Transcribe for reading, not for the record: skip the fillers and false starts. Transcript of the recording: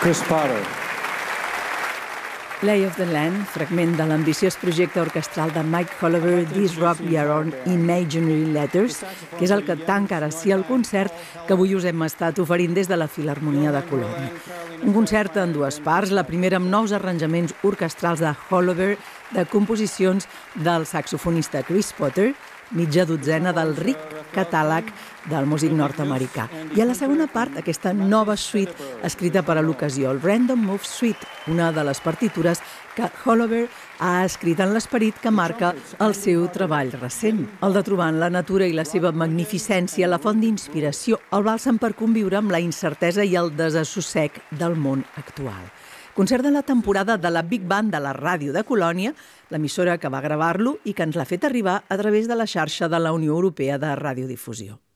Chris Potter. Lay of the Land, fragment de l'ambiciós projecte orquestral de Mike Hollover, This Rock We Are On Imaginary Letters, que és el que tanca ara sí el concert que avui us hem estat oferint des de la Filharmonia de Colònia. Un concert en dues parts, la primera amb nous arranjaments orquestrals de Hollover, de composicions del saxofonista Chris Potter, mitja dotzena del ric catàleg del músic nord-americà. I a la segona part, aquesta nova suite escrita per a l'ocasió, el Random Move Suite, una de les partitures que Hollover ha escrit en l'esperit que marca el seu treball recent, el de trobar en la natura i la seva magnificència la font d'inspiració, el bàlsam per conviure amb la incertesa i el desassossec del món actual. Concert de la temporada de la Big Band de la Ràdio de Colònia, l'emissora que va gravar-lo i que ens l'ha fet arribar a través de la xarxa de la Unió Europea de Radiodifusió.